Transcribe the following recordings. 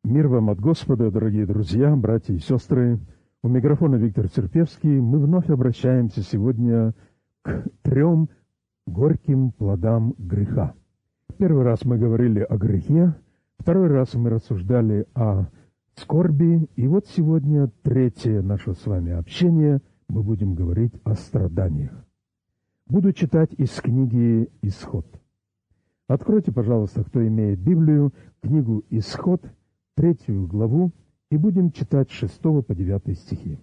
Мир вам от Господа, дорогие друзья, братья и сестры. У микрофона Виктор Церпевский. Мы вновь обращаемся сегодня к 3 горьким плодам греха. Первый раз мы говорили о грехе, второй раз мы рассуждали о скорби, и вот сегодня третье наше с вами общение, мы будем говорить о страданиях. Буду читать из книги «Исход». Откройте, пожалуйста, кто имеет Библию, книгу «Исход», 3 главу, и будем читать с 6 по 9 стихи.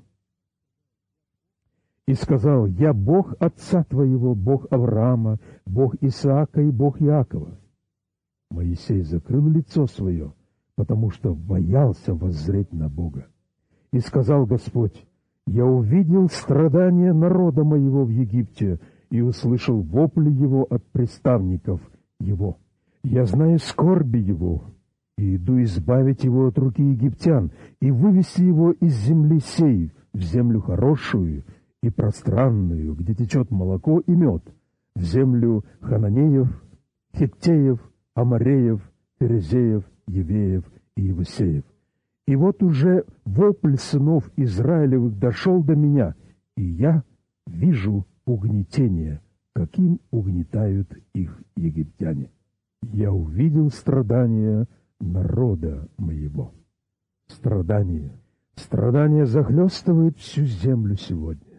«И сказал: Я Бог отца твоего, Бог Авраама, Бог Исаака и Бог Иакова». Моисей закрыл лицо свое, потому что боялся воззреть на Бога. И сказал Господь: «Я увидел страдания народа моего в Египте и услышал вопли его от приставников его. Я знаю скорби его, и иду избавить его от руки египтян и вывести его из земли сей в землю хорошую и пространную, где течет молоко и мед, в землю хананеев, хиттеев, амореев, ферезеев, евеев и евусеев. И вот уже вопль сынов Израилевых дошел до меня, и я вижу угнетение, каким угнетают их египтяне. Я увидел страдания народа моего». Страдание захлестывает всю землю сегодня.